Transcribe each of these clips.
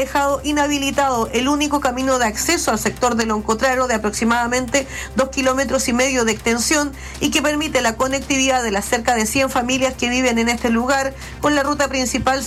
dejado inhabilitado el único camino de acceso al sector de Loncotraro de aproximadamente 2,5 kilómetros de extensión y que permite la conectividad de las cerca de 100 familias que viven en este lugar con la ruta principal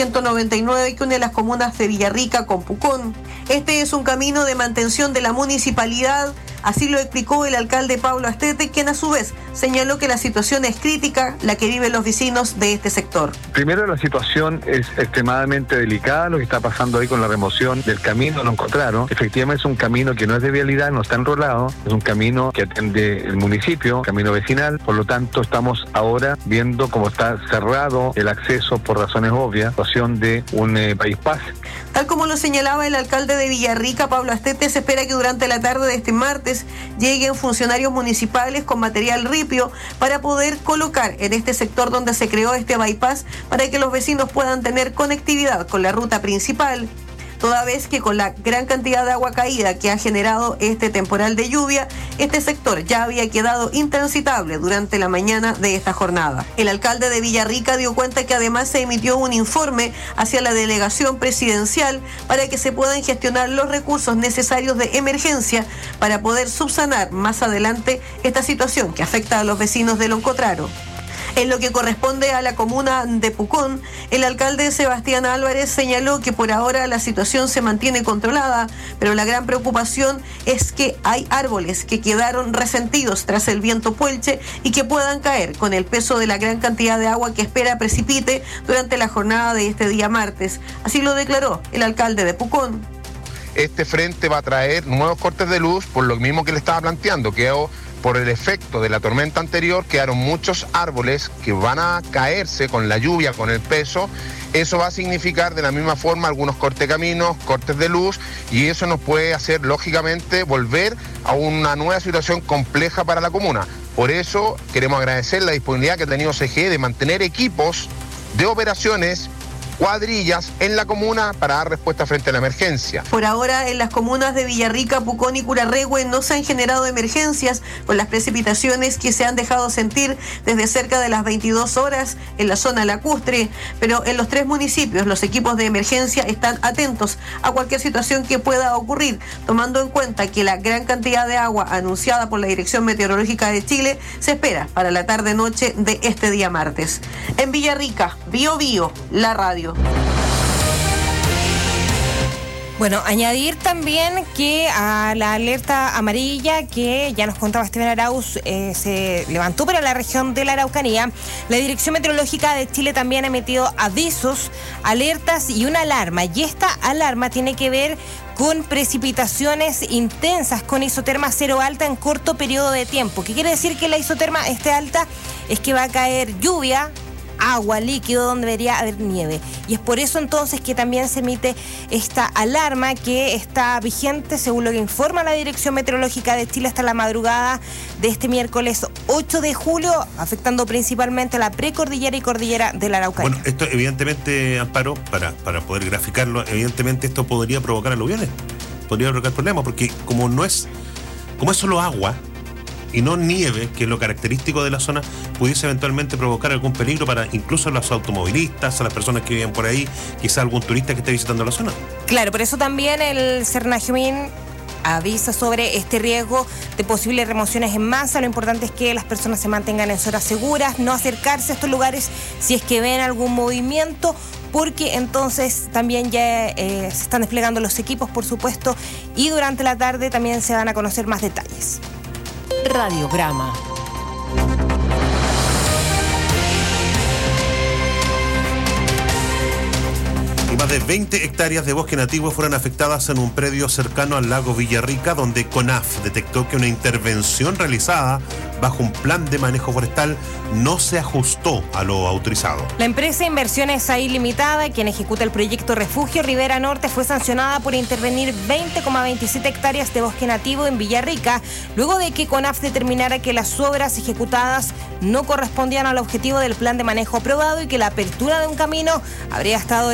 CH-199 que une las comunas de Villarrica con Pucón. Este es un camino de mantención de la municipalidad. Así lo explicó el alcalde Pablo Astete, quien a su vez señaló que la situación es crítica, la que viven los vecinos de este sector. Primero, la situación es extremadamente delicada, lo que está pasando ahí con la remoción del camino, lo encontraron. Efectivamente es un camino que no es de vialidad, no está enrolado, es un camino que atiende el municipio, camino vecinal, por lo tanto estamos ahora viendo cómo está cerrado el acceso por razones obvias, situación de un bypass. Tal como lo señalaba el alcalde de Villarrica, Pablo Astete, se espera que durante la tarde de este martes lleguen funcionarios municipales con material ripio para poder colocar en este sector donde se creó este bypass para que los vecinos puedan tener conectividad con la ruta principal. Toda vez que con la gran cantidad de agua caída que ha generado este temporal de lluvia, este sector ya había quedado intransitable durante la mañana de esta jornada. El alcalde de Villarrica dio cuenta que además se emitió un informe hacia la delegación presidencial para que se puedan gestionar los recursos necesarios de emergencia para poder subsanar más adelante esta situación que afecta a los vecinos de Loncotraro. En lo que corresponde a la comuna de Pucón, el alcalde Sebastián Álvarez señaló que por ahora la situación se mantiene controlada, pero la gran preocupación es que hay árboles que quedaron resentidos tras el viento puelche y que puedan caer con el peso de la gran cantidad de agua que espera precipite durante la jornada de este día martes. Así lo declaró el alcalde de Pucón. Este frente va a traer nuevos cortes de luz por lo mismo que le estaba planteando, que por el efecto de la tormenta anterior quedaron muchos árboles que van a caerse con la lluvia, con el peso. Eso va a significar de la misma forma algunos cortes de caminos, cortes de luz, y eso nos puede hacer lógicamente volver a una nueva situación compleja para la comuna. Por eso queremos agradecer la disponibilidad que ha tenido CGE de mantener equipos de operaciones, cuadrillas en la comuna para dar respuesta frente a la emergencia. Por ahora, en las comunas de Villarrica, Pucón y Curarrehue no se han generado emergencias con las precipitaciones que se han dejado sentir desde cerca de las 22 horas en la zona lacustre, pero en los 3 municipios los equipos de emergencia están atentos a cualquier situación que pueda ocurrir, tomando en cuenta que la gran cantidad de agua anunciada por la Dirección Meteorológica de Chile se espera para la tarde-noche de este día martes. En Villarrica, Bio Bio, la radio. Bueno, añadir también que a la alerta amarilla que ya nos contaba Steven Arauz se levantó para la región de la Araucanía, la Dirección Meteorológica de Chile también ha emitido avisos, alertas y una alarma, y esta alarma tiene que ver con precipitaciones intensas, con isoterma cero alta en corto periodo de tiempo. ¿Qué quiere decir que la isoterma esté alta? Es que va a caer lluvia, agua, líquido, donde debería haber nieve. Y es por eso entonces que también se emite esta alarma que está vigente, según lo que informa la Dirección Meteorológica de Chile, hasta la madrugada de este miércoles 8 de julio, afectando principalmente a la precordillera y cordillera de la Araucanía. Bueno, esto evidentemente, Amparo, para poder graficarlo, evidentemente esto podría provocar aluviones, podría provocar problemas, porque como es solo agua y no nieve, que es lo característico de la zona, pudiese eventualmente provocar algún peligro para incluso los automovilistas, a las personas que viven por ahí, quizá algún turista que esté visitando la zona. Claro, por eso también el Cernagiumín avisa sobre este riesgo de posibles remociones en masa. Lo importante es que las personas se mantengan en zonas seguras, no acercarse a estos lugares si es que ven algún movimiento, porque entonces también ya se están desplegando los equipos, por supuesto, y durante la tarde también se van a conocer más detalles. Radiograma. Y más de 20 hectáreas de bosque nativo fueron afectadas en un predio cercano al lago Villarrica, donde CONAF detectó que una intervención realizada bajo un plan de manejo forestal no se ajustó a lo autorizado. La empresa Inversiones AI Limitada, quien ejecuta el proyecto Refugio Rivera Norte, fue sancionada por intervenir 20,27 hectáreas de bosque nativo en Villarrica, luego de que CONAF determinara que las obras ejecutadas no correspondían al objetivo del plan de manejo aprobado y que la apertura de un camino habría estado orientada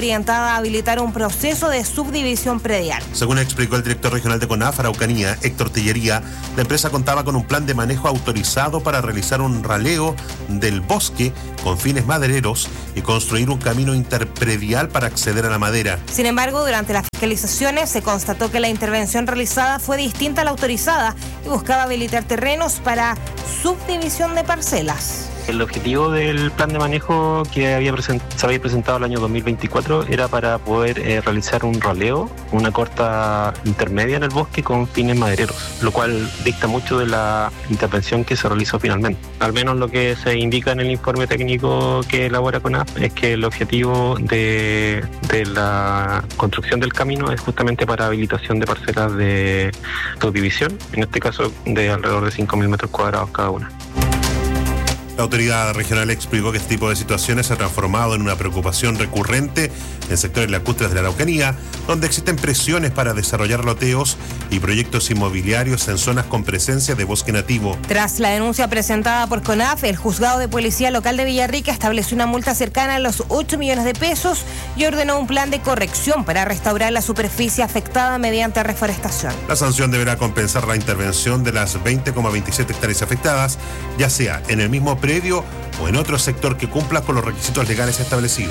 buscaba habilitar un proceso de subdivisión predial. Según explicó el director regional de CONAF Araucanía, Héctor Tillería, la empresa contaba con un plan de manejo autorizado para realizar un raleo del bosque con fines madereros y construir un camino interpredial para acceder a la madera. Sin embargo, durante las fiscalizaciones se constató que la intervención realizada fue distinta a la autorizada y buscaba habilitar terrenos para subdivisión de parcelas. El objetivo del plan de manejo que se había presentado el año 2024 era para poder realizar un raleo, una corta intermedia en el bosque con fines madereros, lo cual dicta mucho de la intervención que se realizó finalmente. Al menos lo que se indica en el informe técnico que elabora CONAF es que el objetivo de la construcción del camino es justamente para habilitación de parcelas de subdivisión, en este caso de alrededor de 5.000 metros cuadrados cada una. La autoridad regional explicó que este tipo de situaciones se ha transformado en una preocupación recurrente en sectores lacustres de la Araucanía, donde existen presiones para desarrollar loteos y proyectos inmobiliarios en zonas con presencia de bosque nativo. Tras la denuncia presentada por CONAF, el juzgado de policía local de Villarrica estableció una multa cercana a los 8 millones de pesos y ordenó un plan de corrección para restaurar la superficie afectada mediante reforestación. La sanción deberá compensar la intervención de las 20,27 hectáreas afectadas, ya sea en el mismo predio o en otro sector que cumpla con los requisitos legales establecidos.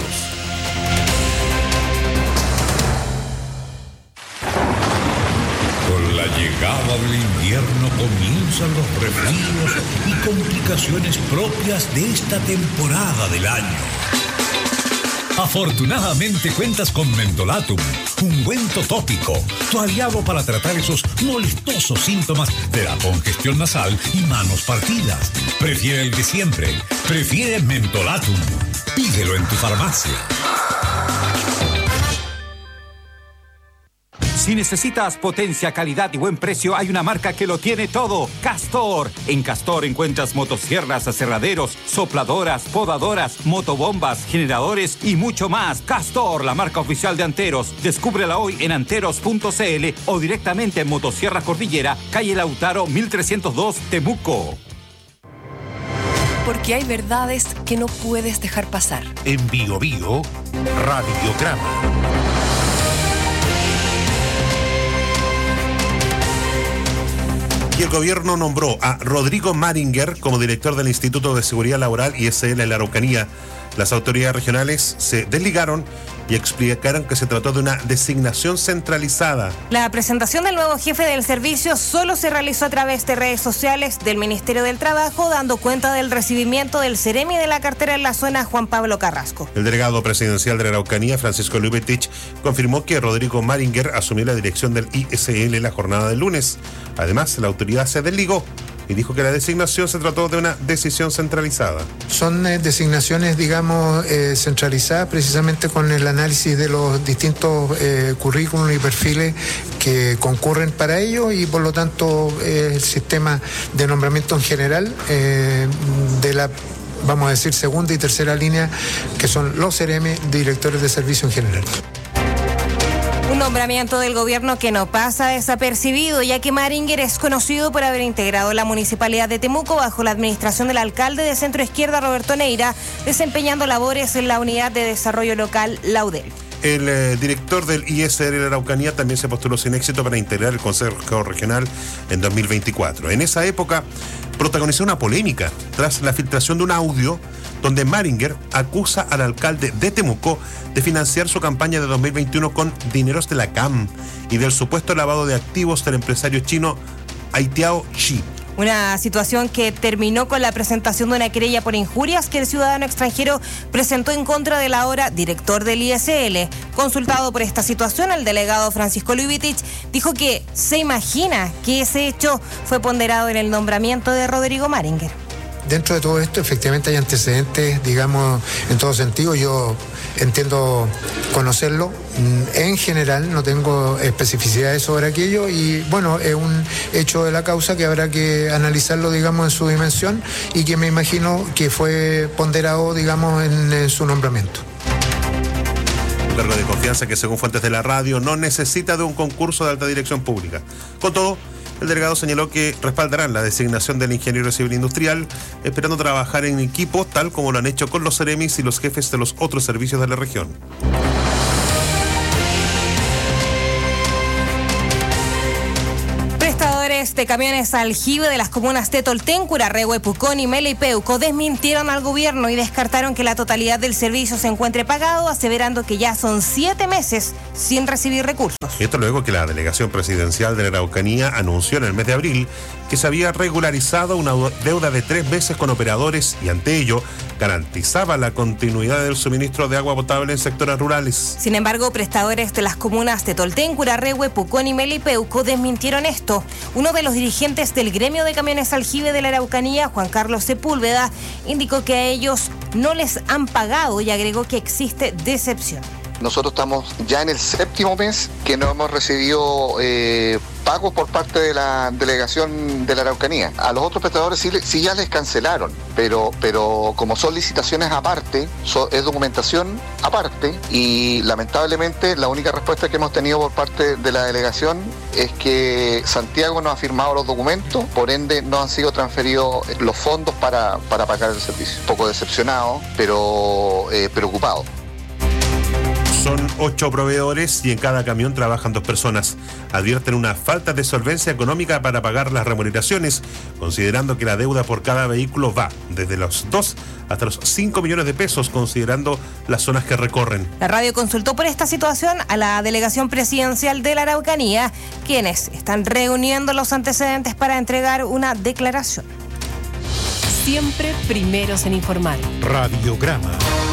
Con la llegada del invierno comienzan los resfríos y complicaciones propias de esta temporada del año. Afortunadamente cuentas con Mentolatum, ungüento tópico, tu aliado para tratar esos molestosos síntomas de la congestión nasal y manos partidas. Prefiere el de siempre, prefiere Mentolatum. Pídelo en tu farmacia. Si necesitas potencia, calidad y buen precio, hay una marca que lo tiene todo. Castor. En Castor encuentras motosierras, aserraderos, sopladoras, podadoras, motobombas, generadores y mucho más. Castor, la marca oficial de Anteros. Descúbrela hoy en anteros.cl o directamente en Motosierra Cordillera, calle Lautaro 1302, Temuco. Porque hay verdades que no puedes dejar pasar. En Bio Bio, Radiograma. Y el gobierno nombró a Rodrigo Maringer como director del Instituto de Seguridad Laboral ISL en la Araucanía. Las autoridades regionales se desligaron y explicaron que se trató de una designación centralizada. La presentación del nuevo jefe del servicio solo se realizó a través de redes sociales del Ministerio del Trabajo, dando cuenta del recibimiento del Ceremi de la cartera en la zona Juan Pablo Carrasco. El delegado presidencial de la Araucanía, Francisco Lubetich, confirmó que Rodrigo Maringer asumió la dirección del ISL en la jornada del lunes. Además, la autoridad se desligó y dijo que la designación se trató de una decisión centralizada. Son designaciones, digamos, centralizadas precisamente con el análisis de los distintos currículums y perfiles que concurren para ello y por lo tanto el sistema de nombramiento en general de la, vamos a decir, segunda y tercera línea, que son los CRM, directores de servicio en general. Un nombramiento del gobierno que no pasa desapercibido, ya que Maringer es conocido por haber integrado la municipalidad de Temuco bajo la administración del alcalde de centro izquierda, Roberto Neira, desempeñando labores en la unidad de desarrollo local Laudel. El director del ISL de la Araucanía también se postuló sin éxito para integrar el Consejo Regional en 2024. En esa época protagonizó una polémica tras la filtración de un audio donde Maringer acusa al alcalde de Temuco de financiar su campaña de 2021 con dineros de la CAM y del supuesto lavado de activos del empresario chino Aitiao Shi. Una situación que terminó con la presentación de una querella por injurias que el ciudadano extranjero presentó en contra del ahora director del ISL. Consultado por esta situación, el delegado Francisco Lubetich dijo que se imagina que ese hecho fue ponderado en el nombramiento de Rodrigo Maringer. Dentro de todo esto, efectivamente hay antecedentes, digamos, en todo sentido. Yo entiendo conocerlo. En general no tengo especificidades sobre aquello y, bueno, es un hecho de la causa que habrá que analizarlo, digamos, en su dimensión y que me imagino que fue ponderado, digamos, en su nombramiento. Un cargo de confianza que, según fuentes de la radio, no necesita de un concurso de alta dirección pública. Con todo, el delegado señaló que respaldarán la designación del ingeniero civil industrial, esperando trabajar en equipo, tal como lo han hecho con los CEREMIS y los jefes de los otros servicios de la región. de camiones aljibe de las comunas de Tolténcura, Rehue, Pucón y Mela y Peuco desmintieron al gobierno y descartaron que la totalidad del servicio se encuentre pagado, aseverando que ya son 7 meses sin recibir recursos. Esto luego que la delegación presidencial de la Araucanía anunció en el mes de abril que se había regularizado una deuda de 3 meses con operadores y ante ello garantizaba la continuidad del suministro de agua potable en sectores rurales. Sin embargo, prestadores de las comunas de Tolténcura, Rehue, Pucón y Mela y Peuco desmintieron esto. Uno de los dirigentes del gremio de camiones aljibe de la Araucanía, Juan Carlos Sepúlveda, indicó que a ellos no les han pagado y agregó que existe decepción. Nosotros estamos ya en el 7º mes que no hemos recibido pagos por parte de la delegación de la Araucanía. A los otros prestadores sí ya les cancelaron, pero como son licitaciones aparte, es documentación aparte y lamentablemente la única respuesta que hemos tenido por parte de la delegación es que Santiago no ha firmado los documentos, por ende no han sido transferidos los fondos para pagar el servicio. Un poco decepcionado, pero preocupado. Son 8 proveedores y en cada camión trabajan 2 personas. Advierten una falta de solvencia económica para pagar las remuneraciones, considerando que la deuda por cada vehículo va desde los 2 hasta los 5 millones de pesos, considerando las zonas que recorren. La radio consultó por esta situación a la delegación presidencial de la Araucanía, quienes están reuniendo los antecedentes para entregar una declaración. Siempre primeros en informar. Radiograma.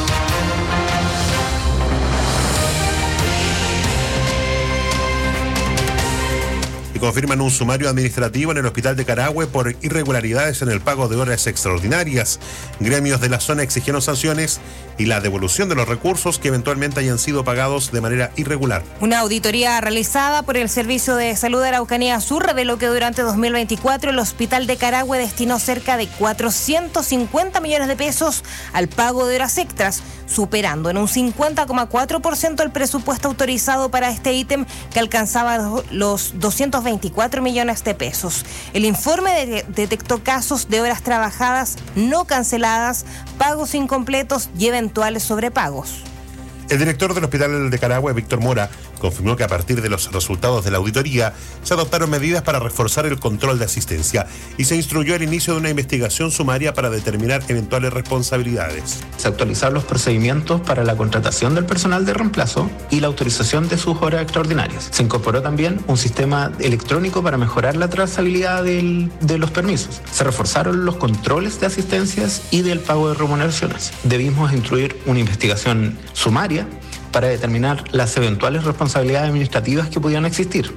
Y confirman un sumario administrativo en el hospital de Carahue por irregularidades en el pago de horas extraordinarias. Gremios de la zona exigieron sanciones y la devolución de los recursos que eventualmente hayan sido pagados de manera irregular. Una auditoría realizada por el Servicio de Salud de Araucanía Sur reveló que durante 2024 el hospital de Carahue destinó cerca de 450 millones de pesos al pago de horas extras, superando en un 50,4% el presupuesto autorizado para este ítem, que alcanzaba los 224 millones de pesos. El informe detectó casos de horas trabajadas no canceladas, pagos incompletos y eventuales sobrepagos. El director del hospital de Carahue, Víctor Mora, confirmó que a partir de los resultados de la auditoría se adoptaron medidas para reforzar el control de asistencia y se instruyó el inicio de una investigación sumaria para determinar eventuales responsabilidades. Se actualizaron los procedimientos para la contratación del personal de reemplazo y la autorización de sus horas extraordinarias. Se incorporó también un sistema electrónico para mejorar la trazabilidad de los permisos. Se reforzaron los controles de asistencias y del pago de remuneraciones. Debimos instruir una investigación sumaria para determinar las eventuales responsabilidades administrativas que pudieran existir.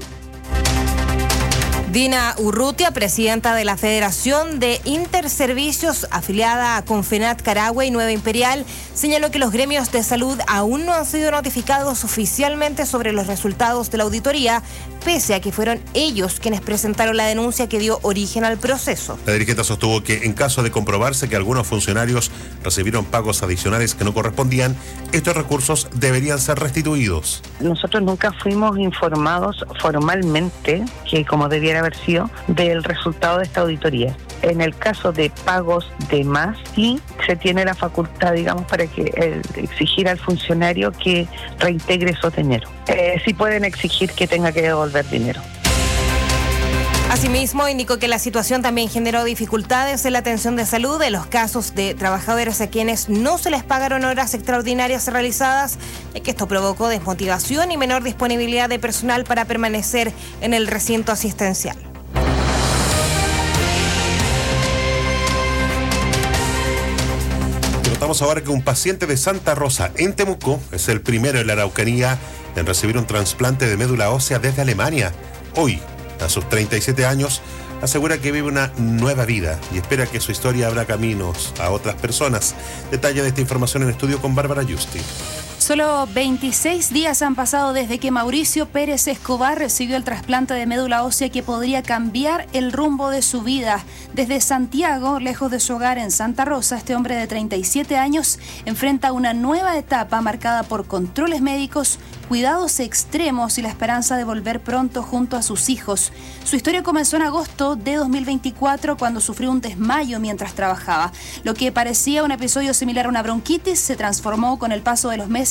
Dina Urrutia, presidenta de la Federación de Interservicios, afiliada a Confenat Carahue y Nueva Imperial, señaló que los gremios de salud aún no han sido notificados oficialmente sobre los resultados de la auditoría, pese a que fueron ellos quienes presentaron la denuncia que dio origen al proceso. La dirigente sostuvo que en caso de comprobarse que algunos funcionarios recibieron pagos adicionales que no correspondían, estos recursos deberían ser restituidos. Nosotros nunca fuimos informados formalmente, que como debiera haber sido, del resultado de esta auditoría. En el caso de pagos de más, sí se tiene la facultad, digamos, para que exigir al funcionario que reintegre esos dinero. Sí pueden exigir que tenga que devolver dinero. Asimismo, indicó que la situación también generó dificultades en la atención de salud de los casos de trabajadores a quienes no se les pagaron horas extraordinarias realizadas, y que esto provocó desmotivación y menor disponibilidad de personal para permanecer en el recinto asistencial. Notamos ahora que un paciente de Santa Rosa, en Temuco, es el primero en la Araucanía en recibir un trasplante de médula ósea desde Alemania. Hoy, a sus 37 años, asegura que vive una nueva vida y espera que su historia abra caminos a otras personas. Detalle de esta información en estudio con Bárbara Justi. Solo 26 días han pasado desde que Mauricio Pérez Escobar recibió el trasplante de médula ósea que podría cambiar el rumbo de su vida. Desde Santiago, lejos de su hogar en Santa Rosa, este hombre de 37 años enfrenta una nueva etapa marcada por controles médicos, cuidados extremos y la esperanza de volver pronto junto a sus hijos. Su historia comenzó en agosto de 2024 cuando sufrió un desmayo mientras trabajaba. Lo que parecía un episodio similar a una bronquitis se transformó con el paso de los meses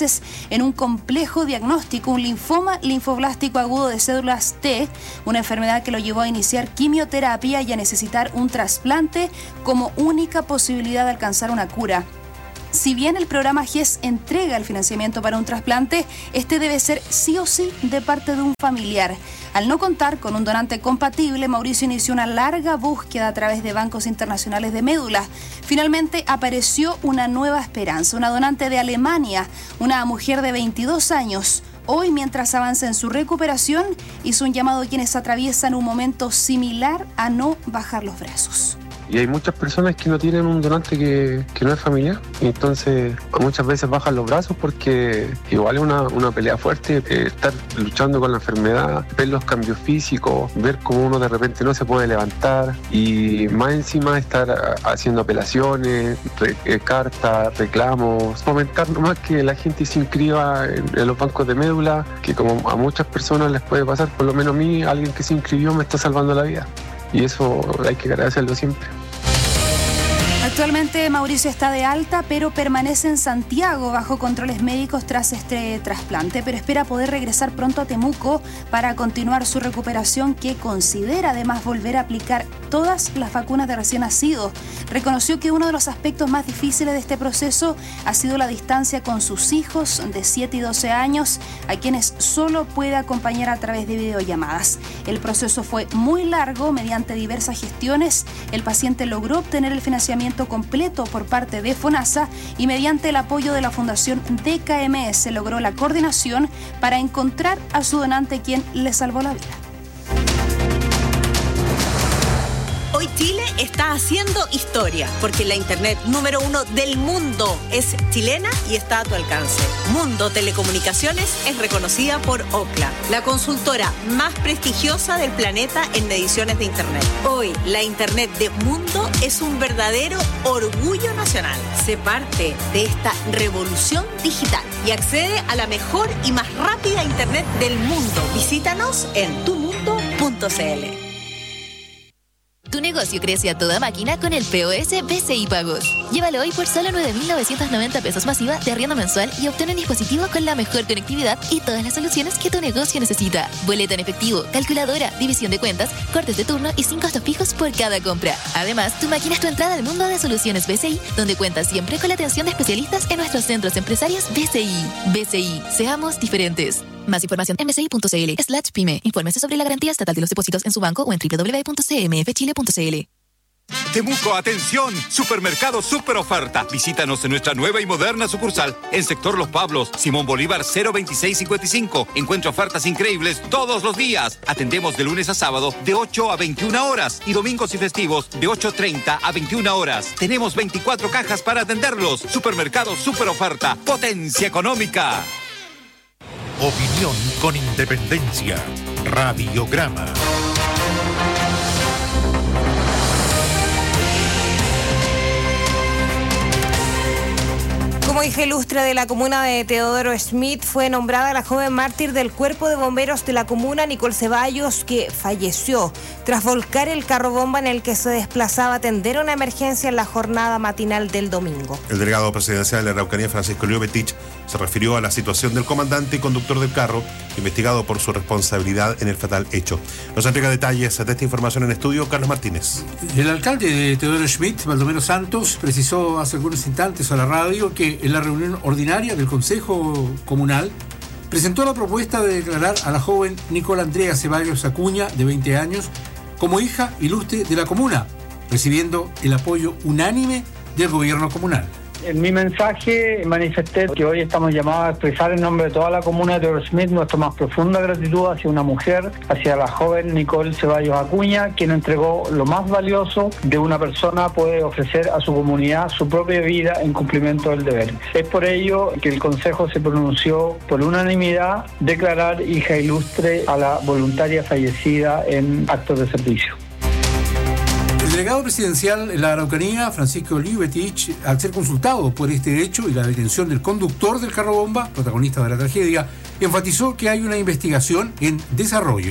meses en un complejo diagnóstico, un linfoma linfoblástico agudo de células T, una enfermedad que lo llevó a iniciar quimioterapia y a necesitar un trasplante como única posibilidad de alcanzar una cura. Si bien el programa GES entrega el financiamiento para un trasplante, este debe ser sí o sí de parte de un familiar. Al no contar con un donante compatible, Mauricio inició una larga búsqueda a través de bancos internacionales de médula. Finalmente apareció una nueva esperanza, una donante de Alemania, una mujer de 22 años. Hoy, mientras avanza en su recuperación, hizo un llamado a quienes atraviesan un momento similar a no bajar los brazos. Y hay muchas personas que no tienen un donante que no es familiar. Y entonces muchas veces bajan los brazos porque igual es una pelea fuerte. Estar luchando con la enfermedad, ver los cambios físicos, ver cómo uno de repente no se puede levantar. Y más encima estar haciendo apelaciones, cartas, reclamos. Fomentar nomás que la gente se inscriba en los bancos de médula, que como a muchas personas les puede pasar, por lo menos a mí, alguien que se inscribió me está salvando la vida. Y eso hay que agradecerlo siempre. Actualmente Mauricio está de alta, pero permanece en Santiago bajo controles médicos tras este trasplante, pero espera poder regresar pronto a Temuco para continuar su recuperación, que considera además volver a aplicar todas las vacunas de recién nacidos. Reconoció que uno de los aspectos más difíciles de este proceso ha sido la distancia con sus hijos de 7 y 12 años, a quienes solo puede acompañar a través de videollamadas. El proceso fue muy largo. Mediante diversas gestiones, el paciente logró obtener el financiamiento completo por parte de FONASA y mediante el apoyo de la Fundación DKMS logró la coordinación para encontrar a su donante, quien le salvó la vida. Hoy Chile está haciendo historia porque la internet número 1 del mundo es chilena y está a tu alcance. Mundo Telecomunicaciones es reconocida por Ookla, la consultora más prestigiosa del planeta en mediciones de internet. Hoy la internet de Mundo es un verdadero orgullo nacional. Sé parte de esta revolución digital y accede a la mejor y más rápida internet del mundo. Visítanos en tumundo.cl. Tu negocio crece a toda máquina con el POS BCI Pagos. Llévalo hoy por solo 9.990 pesos masiva de arriendo mensual y obtén un dispositivo con la mejor conectividad y todas las soluciones que tu negocio necesita. Boleta en efectivo, calculadora, división de cuentas, cortes de turno y sin costos fijos por cada compra. Además, tu máquina es tu entrada al mundo de soluciones BCI, donde cuentas siempre con la atención de especialistas en nuestros centros empresarios BCI. BCI, seamos diferentes. Más información en bci.cl/pyme. Infórmese sobre la garantía estatal de los depósitos en su banco o en www.cmfchile.cl. Temuco, atención, Supermercado Super Oferta. Visítanos en nuestra nueva y moderna sucursal en Sector Los Pablos, Simón Bolívar 02655. Encuentra ofertas increíbles todos los días. Atendemos de lunes a sábado de 8 a 21 horas y domingos y festivos de 8:30 a 21 horas. Tenemos 24 cajas para atenderlos. Supermercado Super Oferta, potencia económica. Opinión con independencia. Radiograma. Como hija ilustre de la comuna de Teodoro Schmidt, fue nombrada la joven mártir del Cuerpo de Bomberos de la comuna, Nicole Ceballos, que falleció tras volcar el carro bomba en el que se desplazaba a atender una emergencia en la jornada matinal del domingo. El delegado presidencial de la Araucanía, Francisco Liubetich, se refirió a la situación del comandante y conductor del carro, investigado por su responsabilidad en el fatal hecho. Nos entrega detalles de esta información en estudio Carlos Martínez. El alcalde de Teodoro Schmidt, Baldomero Santos, precisó hace algunos instantes a la radio que en la reunión ordinaria del Consejo Comunal presentó la propuesta de declarar a la joven Nicole Andrea Ceballos Acuña, de 20 años, como hija ilustre de la comuna, recibiendo el apoyo unánime del gobierno comunal. En mi mensaje manifesté que hoy estamos llamados a expresar en nombre de toda la comuna de Teodoro Schmidt nuestra más profunda gratitud hacia una mujer, hacia la joven Nicole Ceballos Acuña, quien entregó lo más valioso de una persona, puede ofrecer a su comunidad su propia vida en cumplimiento del deber. Es por ello que el Consejo se pronunció por unanimidad declarar hija ilustre a la voluntaria fallecida en actos de servicio. El delegado presidencial en la Araucanía, Francisco Liubetich, al ser consultado por este hecho y la detención del conductor del carro bomba, protagonista de la tragedia, enfatizó que hay una investigación en desarrollo.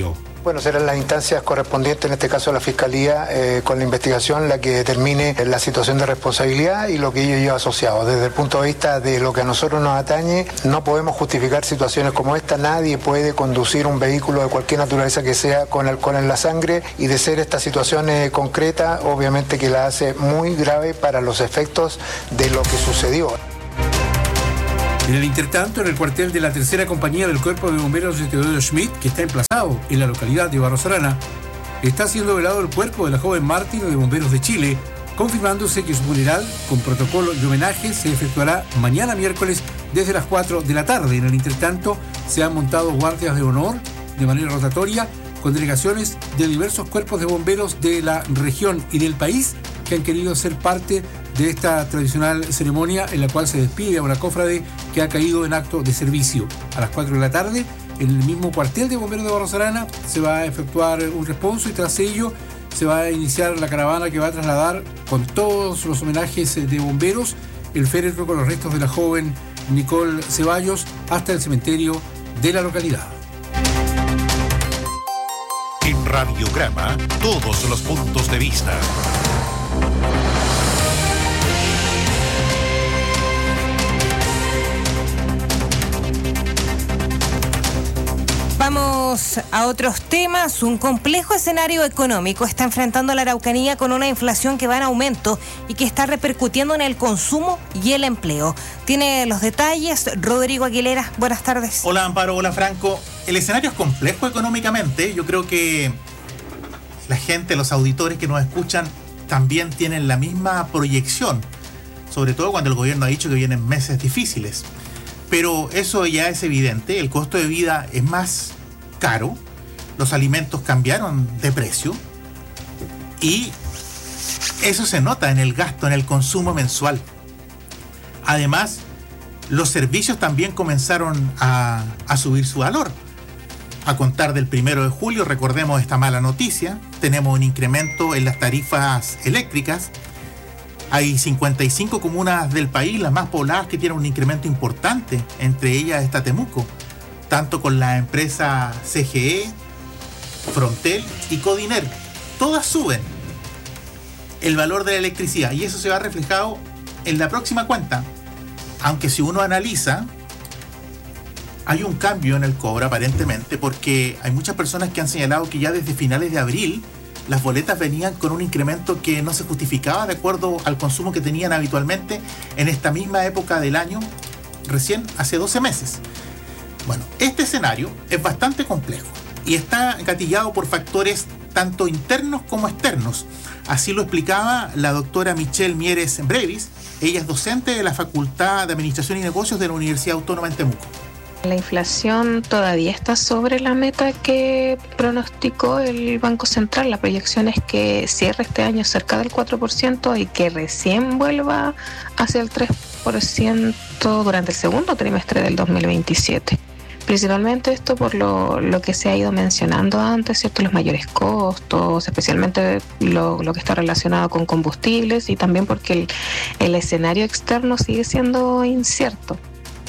Bueno, serán las instancias correspondientes, en este caso la Fiscalía, con la investigación, la que determine la situación de responsabilidad y lo que ello lleva asociado. Desde el punto de vista de lo que a nosotros nos atañe, no podemos justificar situaciones como esta. Nadie puede conducir un vehículo de cualquier naturaleza que sea con alcohol en la sangre, y de ser esta situación concreta, obviamente que la hace muy grave para los efectos de lo que sucedió. En el intertanto, en el cuartel de la tercera compañía del Cuerpo de Bomberos de Teodoro Schmidt, que está emplazado en la localidad de Barros Arana, está siendo velado el cuerpo de la joven mártir de Bomberos de Chile, confirmándose que su funeral, con protocolo y homenaje, se efectuará mañana miércoles desde las 4 de la tarde. En el intertanto, se han montado guardias de honor de manera rotatoria con delegaciones de diversos cuerpos de bomberos de la región y del país que han querido ser parte de esta tradicional ceremonia en la cual se despide a una cofrade que ha caído en acto de servicio. A las 4 de la tarde, en el mismo cuartel de bomberos de Barros Arana, se va a efectuar un responso y tras ello se va a iniciar la caravana que va a trasladar con todos los homenajes de bomberos el féretro con los restos de la joven Nicole Ceballos hasta el cementerio de la localidad. En Radiograma, todos los puntos de vista. Vamos a otros temas. Un complejo escenario económico está enfrentando a la Araucanía con una inflación que va en aumento y que está repercutiendo en el consumo y el empleo. Tiene los detalles Rodrigo Aguilera. Buenas tardes. Hola Amparo, hola Franco. El escenario es complejo económicamente. Yo creo que la gente, los auditores que nos escuchan también tienen la misma proyección, sobre todo cuando el gobierno ha dicho que vienen meses difíciles. Pero eso ya es evidente, el costo de vida es más caro, los alimentos cambiaron de precio y eso se nota en el gasto, en el consumo mensual. Además, los servicios también comenzaron a subir su valor. A contar del 1 de julio, recordemos esta mala noticia, tenemos un incremento en las tarifas eléctricas. Hay 55 comunas del país, las más pobladas, que tienen un incremento importante, entre ellas está Temuco, tanto con la empresa CGE, Frontel y Codiner. Todas suben el valor de la electricidad y eso se va reflejado en la próxima cuenta. Aunque si uno analiza, hay un cambio en el cobro aparentemente, porque hay muchas personas que han señalado que ya desde finales de abril las boletas venían con un incremento que no se justificaba de acuerdo al consumo que tenían habitualmente en esta misma época del año, recién hace 12 meses. Bueno, este escenario es bastante complejo y está gatillado por factores tanto internos como externos. Así lo explicaba la doctora Michelle Mieres Brevis. Ella es docente de la Facultad de Administración y Negocios de la Universidad Autónoma en Temuco. La inflación todavía está sobre la meta que pronosticó el Banco Central. La proyección es que cierre este año cerca del 4% y que recién vuelva hacia el 3% durante el segundo trimestre del 2027. Principalmente esto por lo que se ha ido mencionando antes, ¿cierto? Los mayores costos, especialmente lo que está relacionado con combustibles y también porque el escenario externo sigue siendo incierto.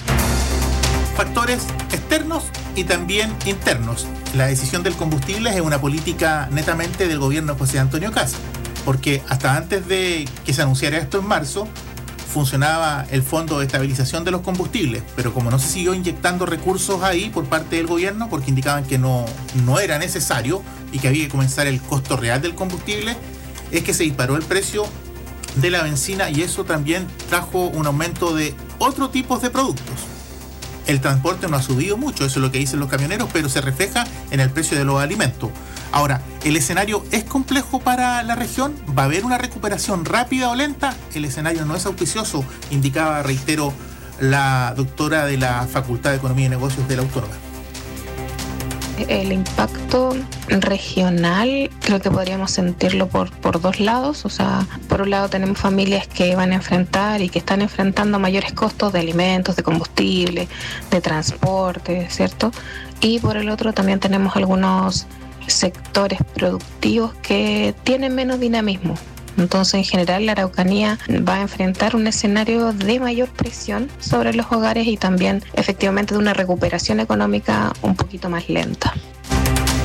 Factores externos y también internos. La decisión del combustible es una política netamente del gobierno de José Antonio Kast, porque hasta antes de que se anunciara esto en marzo, funcionaba el Fondo de Estabilización de los Combustibles, pero como no se siguió inyectando recursos ahí por parte del gobierno, porque indicaban que no era necesario y que había que comenzar el costo real del combustible, es que se disparó el precio de la benzina y eso también trajo un aumento de otros tipos de productos. El transporte no ha subido mucho, eso es lo que dicen los camioneros, pero se refleja en el precio de los alimentos. Ahora, ¿el escenario es complejo para la región? ¿Va a haber una recuperación rápida o lenta? El escenario no es auspicioso, indicaba, reitero, la doctora de la Facultad de Economía y Negocios de la Autónoma. El impacto regional creo que podríamos sentirlo por dos lados. O sea, por un lado tenemos familias que van a enfrentar y que están enfrentando mayores costos de alimentos, de combustible, de transporte, ¿cierto? Y por el otro también tenemos algunos sectores productivos que tienen menos dinamismo. Entonces, en general, la Araucanía va a enfrentar un escenario de mayor presión sobre los hogares y también, efectivamente, de una recuperación económica un poquito más lenta.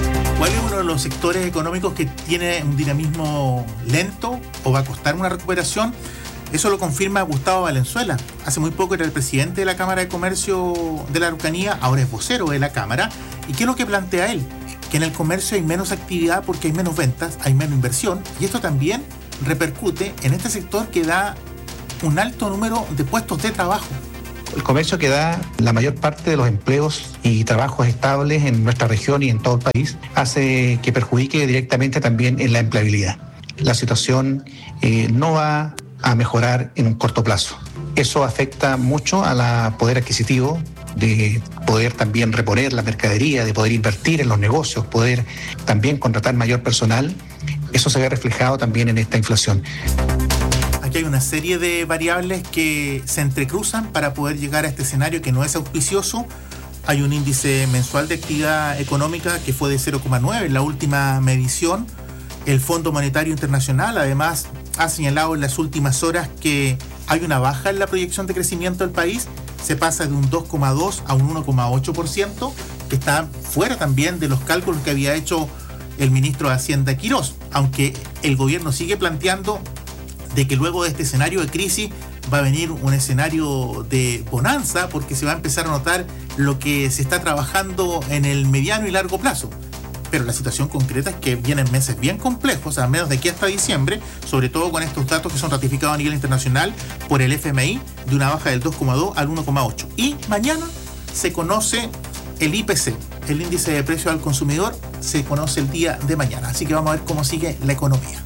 ¿Cuál es uno de los sectores económicos que tiene un dinamismo lento o va a costar una recuperación? Eso lo confirma Gustavo Valenzuela. Hace muy poco era el presidente de la Cámara de Comercio de la Araucanía, ahora es vocero de la Cámara. ¿Y qué es lo que plantea él? Que en el comercio hay menos actividad porque hay menos ventas, hay menos inversión, y esto también repercute en este sector que da un alto número de puestos de trabajo. El comercio que da la mayor parte de los empleos y trabajos estables en nuestra región y en todo el país hace que perjudique directamente también en la empleabilidad. La situación no va a mejorar en un corto plazo. Eso afecta mucho al poder adquisitivo, de poder también reponer la mercadería, de poder invertir en los negocios, poder también contratar mayor personal. Eso se ve reflejado también en esta inflación. Aquí hay una serie de variables que se entrecruzan para poder llegar a este escenario que no es auspicioso. Hay un índice mensual de actividad económica que fue de 0,9 en la última medición. El Fondo Monetario Internacional además ha señalado en las últimas horas que hay una baja en la proyección de crecimiento del país. Se pasa de un 2,2 a un 1,8%, que está fuera también de los cálculos que había hecho el ministro de Hacienda Quirós, aunque el gobierno sigue planteando de que luego de este escenario de crisis va a venir un escenario de bonanza, porque se va a empezar a notar lo que se está trabajando en el mediano y largo plazo. Pero la situación concreta es que vienen meses bien complejos, al menos de aquí hasta diciembre, sobre todo con estos datos que son ratificados a nivel internacional por el FMI, de una baja del 2,2 al 1,8. Y mañana se conoce el IPC, el índice de precios al consumidor, se conoce el día de mañana. Así que vamos a ver cómo sigue la economía.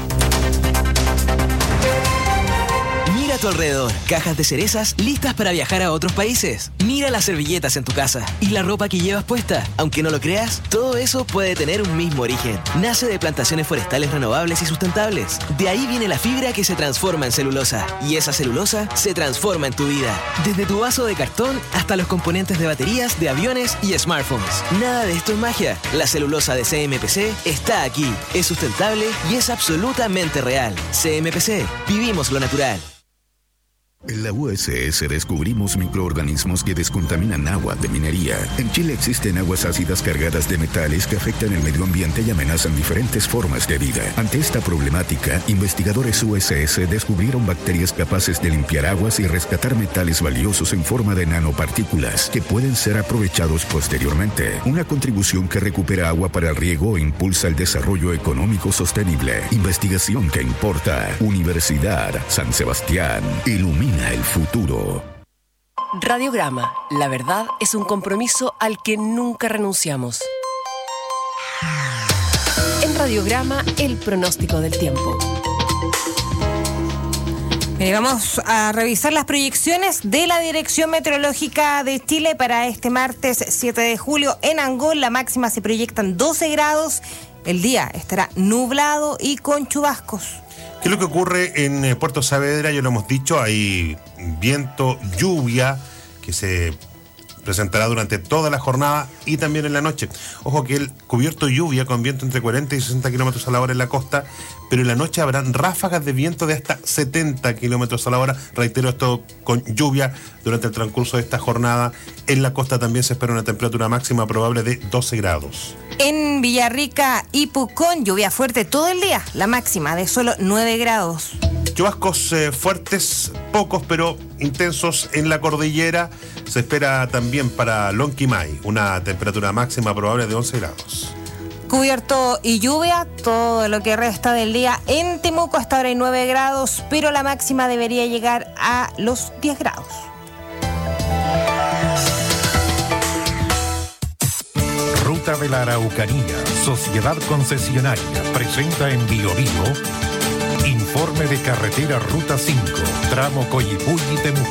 Mira a tu alrededor, cajas de cerezas listas para viajar a otros países. Mira las servilletas en tu casa y la ropa que llevas puesta. Aunque no lo creas, todo eso puede tener un mismo origen. Nace de plantaciones forestales renovables y sustentables. De ahí viene la fibra que se transforma en celulosa. Y esa celulosa se transforma en tu vida. Desde tu vaso de cartón hasta los componentes de baterías, de aviones y smartphones. Nada de esto es magia. La celulosa de CMPC está aquí. Es sustentable y es absolutamente real. CMPC. Vivimos lo natural. En la USS descubrimos microorganismos que descontaminan agua de minería. En Chile existen aguas ácidas cargadas de metales que afectan el medio ambiente y amenazan diferentes formas de vida. Ante esta problemática, investigadores USS descubrieron bacterias capaces de limpiar aguas y rescatar metales valiosos en forma de nanopartículas que pueden ser aprovechados posteriormente. Una contribución que recupera agua para el riego e impulsa el desarrollo económico sostenible. Investigación que importa. Universidad San Sebastián. Ilumina el futuro. Radiograma. La verdad es un compromiso al que nunca renunciamos. En Radiograma, el pronóstico del tiempo. Vamos a revisar las proyecciones de la Dirección Meteorológica de Chile para este martes 7 de julio. En Angol la máxima se proyectan 12 grados. El día estará nublado y con chubascos. ¿Qué es lo que ocurre en Puerto Saavedra? Ya lo hemos dicho, hay viento, lluvia que se presentará durante toda la jornada y también en la noche. Ojo que el cubierto de lluvia con viento entre 40 y 60 kilómetros a la hora en la costa, pero en la noche habrán ráfagas de viento de hasta 70 kilómetros a la hora. Reitero, esto con lluvia durante el transcurso de esta jornada. En la costa también se espera una temperatura máxima probable de 12 grados. En Villarrica y Pucón, lluvia fuerte todo el día, la máxima de solo 9 grados. Chubascos fuertes, pocos pero intensos en la cordillera. Se espera también para Lonquimay una temperatura máxima probable de 11 grados. Cubierto y lluvia todo lo que resta del día. En Temuco hasta ahora hay 9 grados, pero la máxima debería llegar a los 10 grados. Ruta de la Araucanía, Sociedad Concesionaria, presenta en Bio Vivo informe de carretera Ruta 5, tramo Coyipulli-Temuco.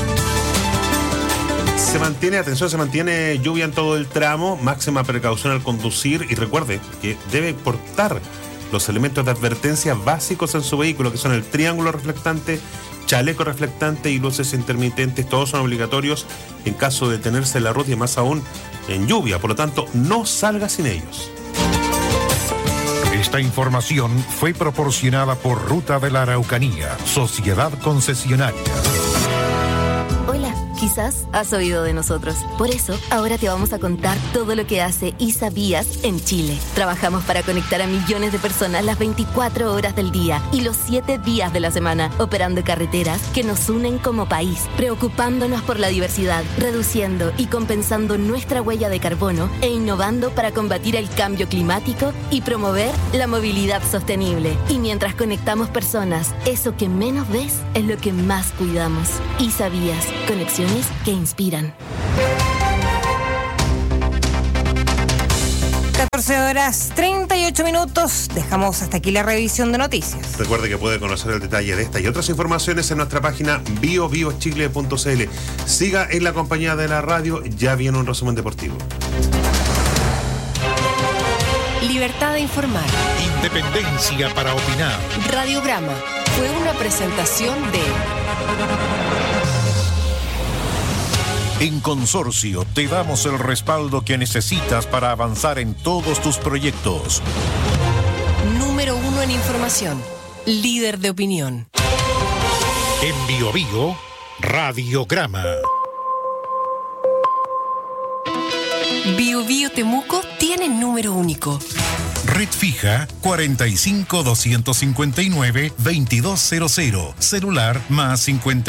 Se mantiene lluvia en todo el tramo, máxima precaución al conducir y recuerde que debe portar los elementos de advertencia básicos en su vehículo, que son el triángulo reflectante, chaleco reflectante y luces intermitentes. Todos son obligatorios en caso de detenerse en la ruta y más aún en lluvia, por lo tanto no salga sin ellos. Esta información fue proporcionada por Ruta de la Araucanía, Sociedad Concesionaria. Hola, Quizás has oído de nosotros. Por eso, ahora te vamos a contar todo lo que hace ISABías en Chile. Trabajamos para conectar a millones de personas las 24 horas del día y los 7 días de la semana, operando carreteras que nos unen como país, preocupándonos por la diversidad, reduciendo y compensando nuestra huella de carbono e innovando para combatir el cambio climático y promover la movilidad sostenible. Y mientras conectamos personas, eso que menos ves es lo que más cuidamos. ISABías, conexiones que inspiran. 14:38. Dejamos hasta aquí la revisión de noticias. Recuerde que puede conocer el detalle de esta y otras informaciones en nuestra página biobiochile.cl. Siga en la compañía de la radio, ya viene un resumen deportivo. Libertad de informar. Independencia para opinar. Radiograma fue una presentación de... En Consorcio te damos el respaldo que necesitas para avanzar en todos tus proyectos. Número 1 en información. Líder de opinión. En Bio Bio, Radiograma. Bio Bio Temuco tiene número único. Red fija 45-259-2200. Celular más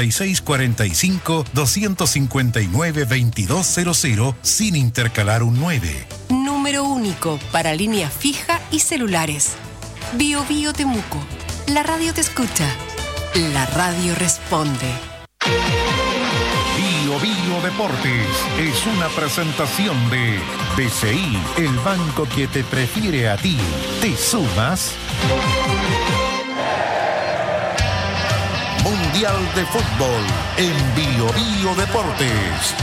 5645-259-2200 sin intercalar un 9. Número único para línea fija y celulares. Bio Bio Temuco. La radio te escucha. La radio responde. Bio Bio Deportes es una presentación de BCI, el banco que te prefiere a ti. ¿Te sumas? Mundial de Fútbol en Bio Bio Deportes.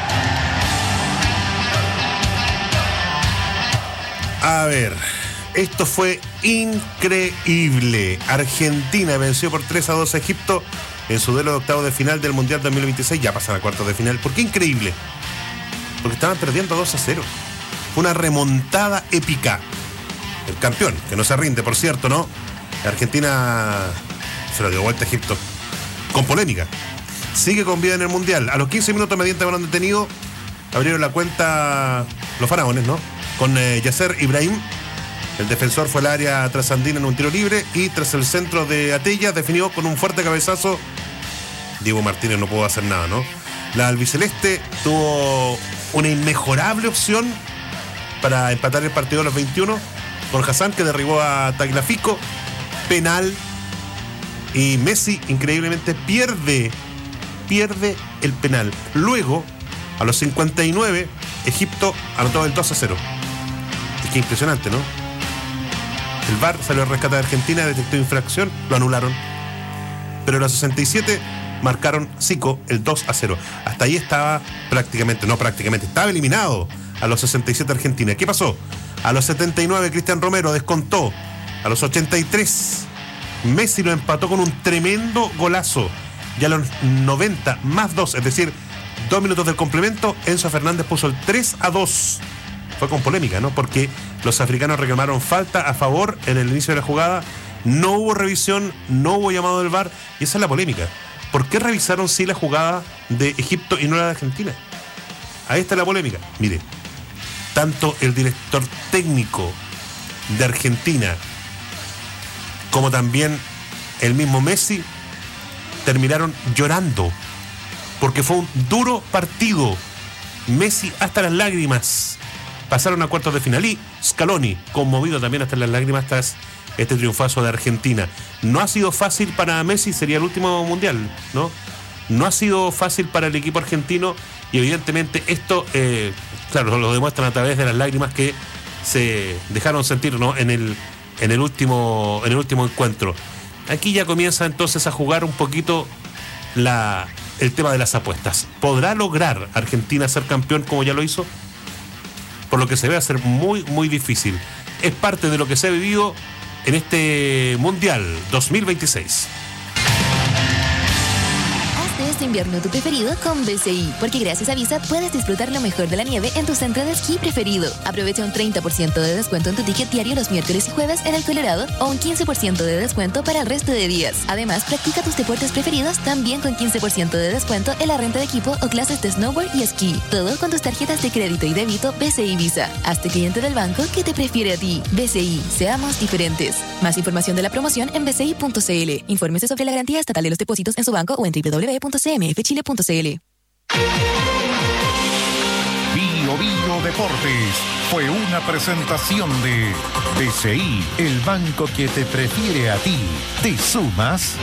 A ver, esto fue increíble. Argentina venció por 3-2 a Egipto en su duelo de octavos de final del Mundial 2026. Ya pasan a cuartos de final. ¿Por qué increíble? Porque estaban perdiendo 2-0. Fue una remontada épica. El campeón, que no se rinde, por cierto, ¿no? Argentina se lo dio vuelta a Egipto. Con polémica. Sigue con vida en el Mundial. A los 15 minutos mediante balón detenido, abrieron la cuenta los faraones, ¿no? Con Yasser Ibrahim. El defensor fue al área trasandina en un tiro libre y tras el centro de Atella definió con un fuerte cabezazo. Diego Martínez no pudo hacer nada, ¿no? La albiceleste tuvo una inmejorable opción para empatar el partido a los 21 con Hassan, que derribó a Tagliafico. Penal. Y Messi increíblemente pierde el penal. Luego, a los 59, Egipto anotó el 2-0. Es que impresionante, ¿no? El VAR salió a rescatar a Argentina, detectó infracción, lo anularon. Pero a los 67 marcaron Zico el 2-0. Hasta ahí estaba estaba eliminado a los 67 Argentina. ¿Qué pasó? A los 79 Cristian Romero descontó. A los 83 Messi lo empató con un tremendo golazo. Y a los 90 más 2, es decir, 2 minutos del complemento, Enzo Fernández puso el 3-2. Fue con polémica, ¿no? Porque los africanos reclamaron falta a favor en el inicio de la jugada. No hubo revisión, no hubo llamado del VAR. Y esa es la polémica. ¿Por qué revisaron sí la jugada de Egipto y no la de Argentina? Ahí está la polémica. Mire, tanto el director técnico de Argentina como también el mismo Messi terminaron llorando porque fue un duro partido. Messi hasta las lágrimas. Pasaron a cuartos de final y Scaloni, conmovido también hasta las lágrimas tras este triunfazo de Argentina. No ha sido fácil para Messi, sería el último mundial, ¿no? No ha sido fácil para el equipo argentino y evidentemente esto, claro, lo demuestran a través de las lágrimas que se dejaron sentir, ¿no? en el último encuentro. Aquí ya comienza entonces a jugar un poquito el tema de las apuestas. ¿Podrá lograr Argentina ser campeón como ya lo hizo? Por lo que se ve a ser muy, muy difícil. Es parte de lo que se ha vivido en este Mundial 2026. Haz de este este invierno tu preferido con BCI, porque gracias a Visa puedes disfrutar lo mejor de la nieve en tu centro de esquí preferido. Aprovecha un 30% de descuento en tu ticket diario los miércoles y jueves en el Colorado o un 15% de descuento para el resto de días. Además, practica tus deportes preferidos también con 15% de descuento en la renta de equipo o clases de snowboard y esquí. Todo con tus tarjetas de crédito y débito BCI Visa. Hazte cliente del banco que te prefiere a ti. BCI, seamos diferentes. Más información de la promoción en bci.cl. Infórmese sobre la garantía estatal de los depósitos en su banco o en www.cmfchile.cl. Bio Bio Deportes fue una presentación de BCI, el banco que te prefiere a ti. ¿Te sumas?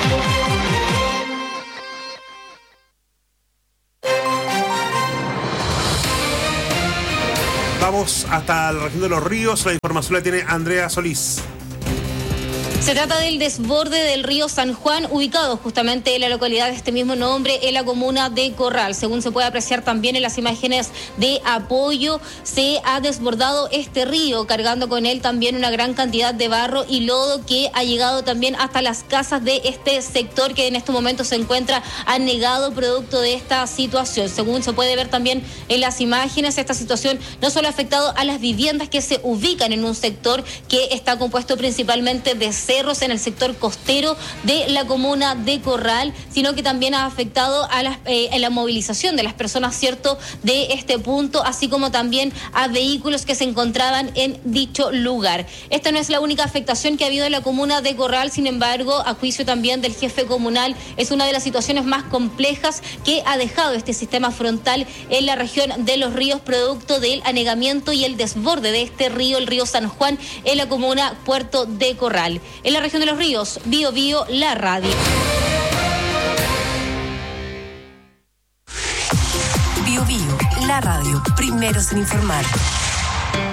Vamos hasta la región de Los Ríos. La información la tiene Andrea Solís. Se trata del desborde del río San Juan, ubicado justamente en la localidad de este mismo nombre, en la comuna de Corral. Según se puede apreciar también en las imágenes de apoyo, se ha desbordado este río, cargando con él también una gran cantidad de barro y lodo que ha llegado también hasta las casas de este sector que en estos momentos se encuentra anegado producto de esta situación. Según se puede ver también en las imágenes, esta situación no solo ha afectado a las viviendas que se ubican en un sector que está compuesto principalmente de cerros en el sector costero de la comuna de Corral, sino que también ha afectado a la movilización de las personas, ¿cierto?, de este punto, así como también a vehículos que se encontraban en dicho lugar. Esta no es la única afectación que ha habido en la comuna de Corral, sin embargo, a juicio también del jefe comunal, es una de las situaciones más complejas que ha dejado este sistema frontal en la región de Los Ríos, producto del anegamiento y el desborde de este río, el río San Juan, en la comuna Puerto de Corral. En la región de Los Ríos, Bio Bio, la radio. Bio Bio, la radio, primeros en informar.